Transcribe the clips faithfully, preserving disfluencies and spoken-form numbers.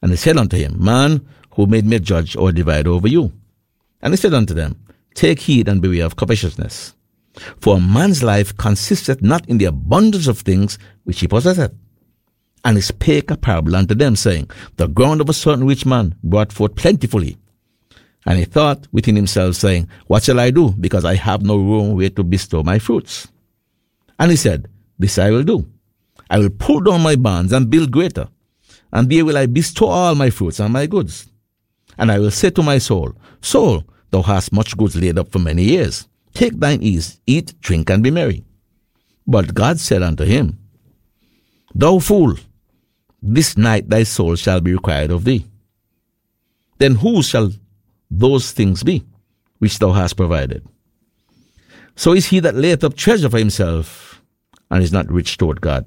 And he said unto him, Man, who made me a judge or divider over you? And he said unto them, Take heed and beware of covetousness. For a man's life consisteth not in the abundance of things which he possesseth. And he spake a parable unto them, saying, The ground of a certain rich man brought forth plentifully. And he thought within himself, saying, What shall I do, because I have no room where to bestow my fruits? And he said, This I will do. I will pull down my barns and build greater, and there will I bestow all my fruits and my goods. And I will say to my soul, Soul, thou hast much goods laid up for many years. Take thine ease, eat, drink, and be merry. But God said unto him, Thou fool, this night thy soul shall be required of thee. Then whose shall those things be which thou hast provided? So is he that layeth up treasure for himself, and is not rich toward God.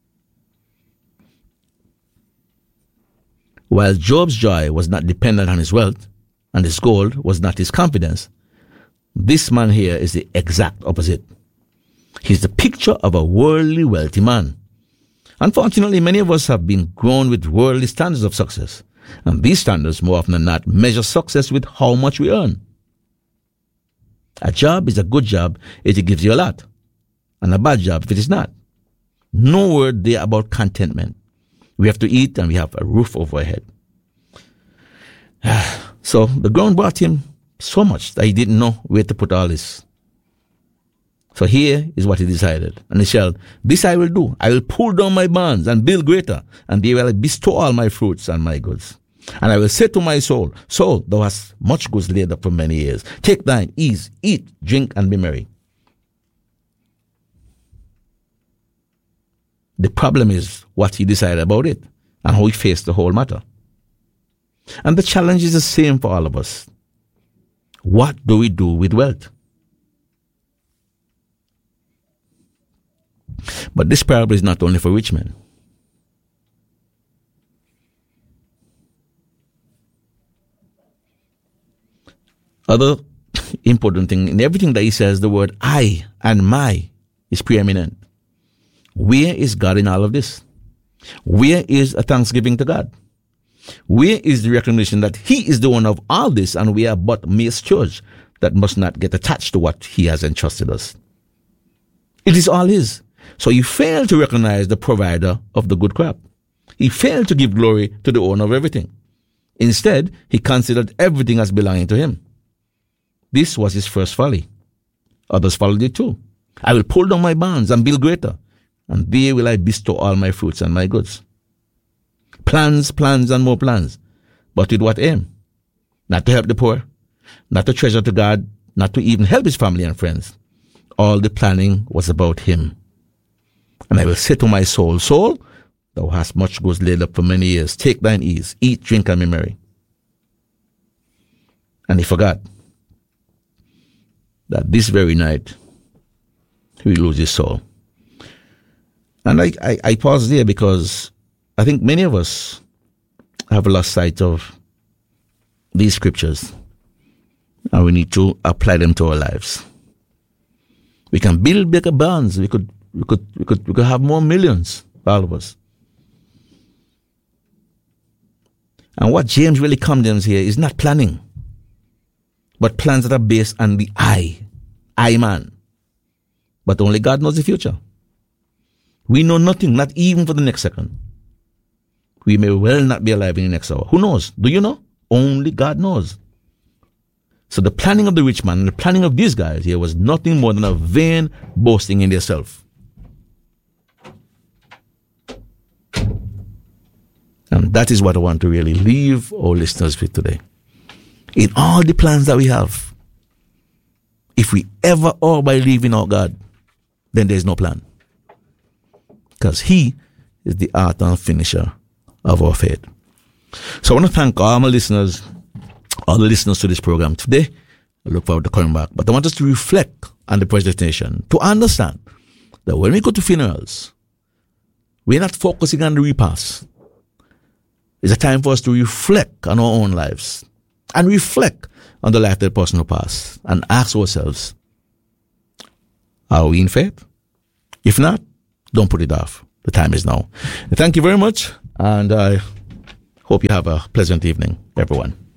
While Job's joy was not dependent on his wealth, and his gold was not his confidence, this man here is the exact opposite. He's the picture of a worldly wealthy man. Unfortunately, many of us have been grown with worldly standards of success, and these standards, more often than not, measure success with how much we earn. A job is a good job if it gives you a lot, and a bad job if it is not. No word there about contentment. We have to eat and we have a roof over our head. So the ground brought him so much that he didn't know where to put all this. So here is what he decided. And he shall, This I will do. I will pull down my barns and build greater, and there will I bestow all my fruits and my goods. And I will say to my soul, Soul, thou hast much goods laid up for many years. Take thine ease, eat, drink, and be merry. The problem is what he decided about it and how he faced the whole matter. And the challenge is the same for all of us. What do we do with wealth? But this parable is not only for rich men. Other important thing, in everything that he says, the word I and my is preeminent. Where is God in all of this? Where is a thanksgiving to God? Where is the recognition that he is the one of all this and we are but mere stewards that must not get attached to what he has entrusted us? It is all his. So he failed to recognize the provider of the good crop. He failed to give glory to the owner of everything. Instead, he considered everything as belonging to him. This was his first folly. Others followed it too. I will pull down my barns and build greater, and there will I bestow all my fruits and my goods. Plans, plans, and more plans. But with what aim? Not to help the poor, not to treasure to God, not to even help his family and friends. All the planning was about him. And I will say to my soul, Soul, thou hast much goods laid up for many years. Take thine ease, eat, drink, and be merry. And he forgot that this very night he will lose his soul. And I, I, I pause there because I think many of us have lost sight of these scriptures, and we need to apply them to our lives. We can build bigger barns. We could, we could, we could, we could have more millions, all of us. And what James really condemns here is not planning, but plans that are based on the I, I man. But only God knows the future. We know nothing, not even for the next second. We may well not be alive in the next hour. Who knows? Do you know? Only God knows. So the planning of the rich man and the planning of these guys here was nothing more than a vain boasting in themselves. And that is what I want to really leave our listeners with today. In all the plans that we have, if we ever or by leaving our God, then there is no plan. Because he is the author and finisher of our faith. So I want to thank all my listeners, all the listeners to this program today. I look forward to coming back. But I want us to reflect on the presentation, to understand that when we go to funerals, we're not focusing on the repast. It's a time for us to reflect on our own lives and reflect on the life of the person who passed and ask ourselves, are we in faith? If not, don't put it off. The time is now. Thank you very much, and I Hope you have a pleasant evening, everyone.